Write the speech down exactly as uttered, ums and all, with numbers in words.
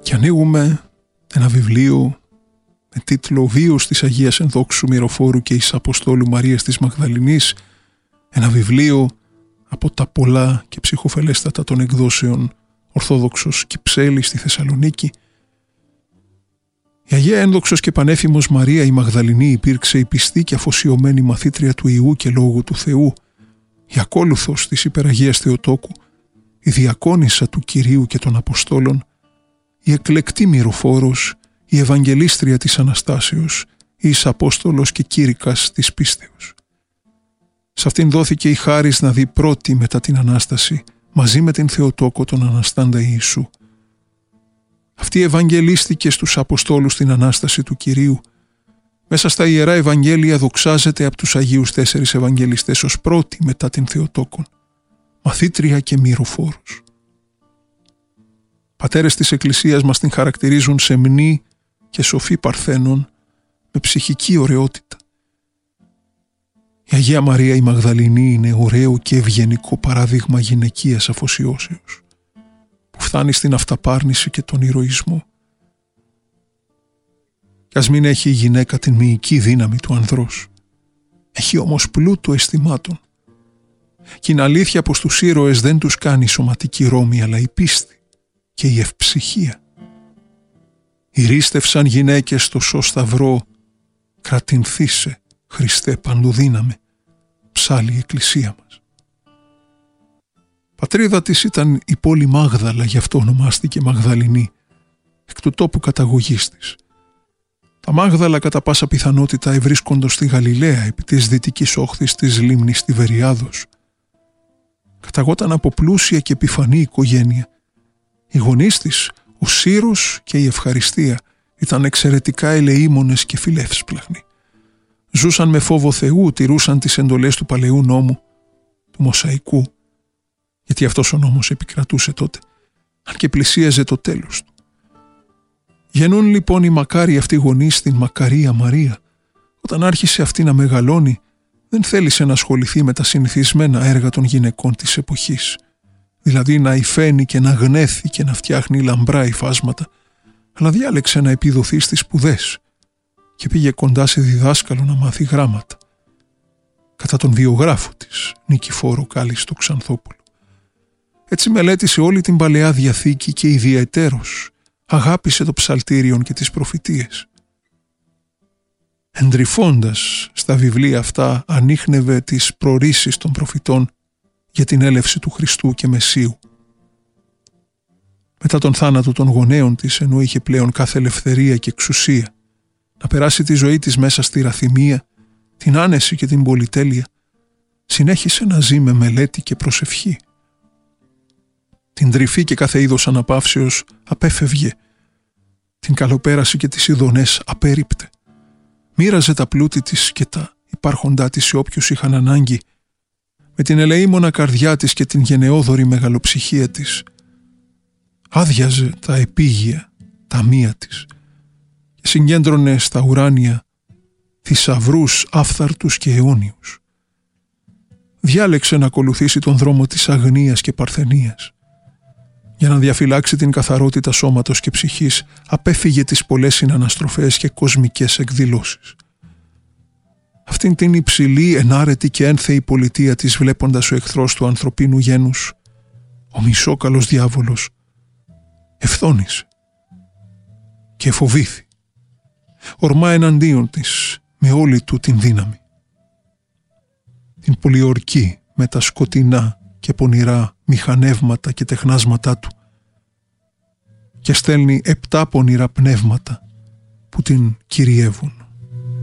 Και ανοίγουμε ένα βιβλίο με τίτλο «Βίος της Αγίας Ενδόξου Μυροφόρου και εις Αποστόλου Μαρίας της Μαγδαληνής», ένα βιβλίο από τα πολλά και ψυχοφελέστατα των εκδόσεων Ορθόδοξος Κυψέλη στη Θεσσαλονίκη. Η Αγία Ένδοξος και Πανέφημος Μαρία η Μαγδαληνή υπήρξε η πιστή και αφοσιωμένη μαθήτρια του Ιού και Λόγου του Θεού, η ακόλουθος της Υπεραγίας Θεοτόκου, η διακόνισσα του Κυρίου και των Αποστόλων, η εκλεκτή μυροφόρος, η Ευαγγελίστρια της Αναστάσεως, η εις Απόστολος και Κήρυκας της πίστεως. Σε αυτήν δόθηκε η χάρις να δει πρώτη μετά την Ανάσταση, μαζί με την Θεοτόκο τον Αναστάντα Ιησού. Αυτή ευαγγελίστηκε στους Αποστόλους την Ανάσταση του Κυρίου. Μέσα στα Ιερά Ευαγγέλια δοξάζεται από τους Αγίους Τέσσερις Ευαγγελιστές ως πρώτη μετά την Θεοτόκον, μαθήτρια και μυροφόρος. Πατέρες της Εκκλησίας μας την χαρακτηρίζουν σεμνή και σοφή παρθένων με ψυχική ωραιότητα. Η Αγία Μαρία η Μαγδαληνή είναι ωραίο και ευγενικό παράδειγμα γυναικείας αφοσιώσεως, που φτάνει στην αυταπάρνηση και τον ηρωισμό. Κι ας μην έχει η γυναίκα την μυϊκή δύναμη του ανδρός, έχει όμως πλούτο αισθημάτων. Και είναι αλήθεια πως τους ήρωες δεν τους κάνει σωματική ρόμη, αλλά η πίστη και η ευψυχία. Ηρίστευσαν γυναίκες στο σώ σταυρό, κρατηνθήσε, Χριστέ παντοδύναμε, ψάλλει η Εκκλησία μας. Πατρίδα της ήταν η πόλη Μάγδαλα, γι' αυτό ονομάστηκε Μαγδαληνή, εκ του τόπου καταγωγής της. Τα Μάγδαλα κατά πάσα πιθανότητα ευρίσκοντος στη Γαλιλαία επί της δυτικής όχθης της λίμνης Τιβεριάδος. Καταγόταν από πλούσια και επιφανή οικογένεια. Οι γονείς της, ο Σύρος και η Ευχαριστία, ήταν εξαιρετικά ελεήμονες και φιλεύσπλαχνοι. Ζούσαν με φόβο Θεού, τηρούσαν τις εντολές του Παλαιού Νόμου, του Μωσαϊκού, γιατί αυτός ο νόμος επικρατούσε τότε, αν και πλησίαζε το τέλος του. Γεννούν λοιπόν οι μακάριοι αυτοί γονείς στην μακαρία Μαρία. Όταν άρχισε αυτή να μεγαλώνει, δεν θέλησε να ασχοληθεί με τα συνηθισμένα έργα των γυναικών της εποχής, δηλαδή να υφαίνει και να γνέθει και να φτιάχνει λαμπρά υφάσματα, αλλά διάλεξε να επιδοθεί στις σπουδές και πήγε κοντά σε διδάσκαλο να μάθει γράμματα. Κατά τον βιογράφο της, Νικηφόρο Κάλιστο Ξανθόπουλο. Έτσι μελέτησε όλη την Παλαιά Διαθήκη και ιδιαιτέρως αγάπησε το ψαλτήριον και τις προφητείες. Εντρυφώντας στα βιβλία αυτά ανίχνευε τις προορίσεις των προφητών για την έλευση του Χριστού και Μεσσίου. Μετά τον θάνατο των γονέων της, ενώ είχε πλέον κάθε ελευθερία και εξουσία να περάσει τη ζωή της μέσα στη ραθυμία, την άνεση και την πολυτέλεια, συνέχισε να ζει με μελέτη και προσευχή. Την τρυφή και κάθε είδος αναπαύσεως απέφευγε, την καλοπέραση και τις ειδονές απέριπτε. Μοίραζε τα πλούτη της και τα υπάρχοντά της σε όποιους είχαν ανάγκη. Με την ελεήμονα καρδιά της και την γενναιόδορη μεγαλοψυχία της άδειαζε τα επίγεια ταμεία της και συγκέντρωνε στα ουράνια θησαυρούς άφθαρτους και αιώνιους. Διάλεξε να ακολουθήσει τον δρόμο της αγνίας και παρθενίας. Για να διαφυλάξει την καθαρότητα σώματος και ψυχής, απέφυγε τις πολλές συναναστροφές και κοσμικές εκδηλώσεις. Αυτήν την υψηλή, ενάρετη και ένθεη πολιτεία της, βλέποντας ο εχθρός του ανθρωπίνου γένους, ο μισόκαλος διάβολος, ευθώνησε και φοβήθη. Ορμά εναντίον της με όλη του την δύναμη. Την πολιορκεί με τα σκοτεινά και πονηρά μηχανεύματα και τεχνάσματά του και στέλνει επτά πονηρά πνεύματα που την κυριεύουν.